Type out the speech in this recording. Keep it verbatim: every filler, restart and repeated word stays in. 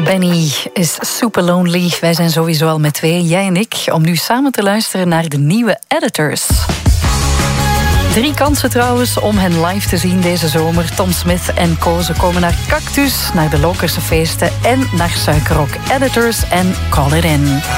Benny is super lonely. Wij zijn sowieso al met twee, jij en ik, om nu samen te luisteren naar de nieuwe Editors. Drie kansen trouwens om hen live te zien deze zomer. Tom Smith en Co. Ze komen naar Cactus, naar de Lokerse feesten en naar Suikerrok. Editors en Call It In.